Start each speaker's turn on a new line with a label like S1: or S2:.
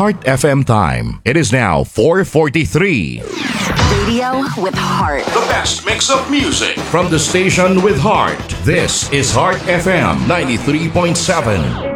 S1: Heart FM time. It is now 4:43.
S2: Radio with heart.
S3: The best mix of music.
S1: From the station with heart, this is Heart FM 93.7.